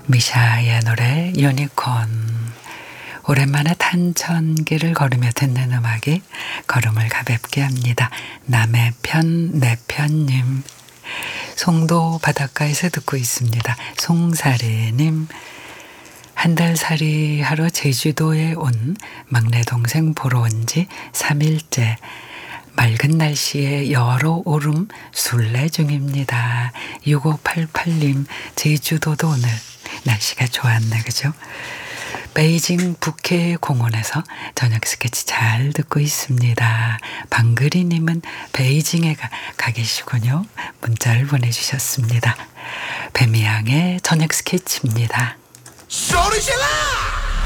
미샤의 노래 유니콘. 오랜만에 탄천길을 걸으며 듣는 음악이 걸음을 가볍게 합니다. 남의 편, 내 편님. 송도 바닷가에서 듣고 있습니다. 송사리님. 한 달 살이 하러 제주도에 온 막내 동생 보러 온 지 3일째. 맑은 날씨에 여러 오름 순례 중입니다. 6588님, 제주도도 오늘 날씨가 좋았네, 그죠? 베이징 북해 공원에서 저녁 스케치 잘 듣고 있습니다. 방글이님은 베이징에 가 계시군요. 문자를 보내주셨습니다. 배미양의 저녁 스케치입니다. 소리 질러!